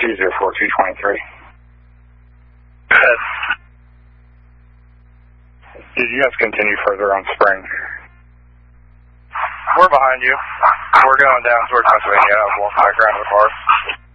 204-223. Good. Did you guys continue further on Spring? We're behind you. We're going down towards Pennsylvania. I was walking back around to the car.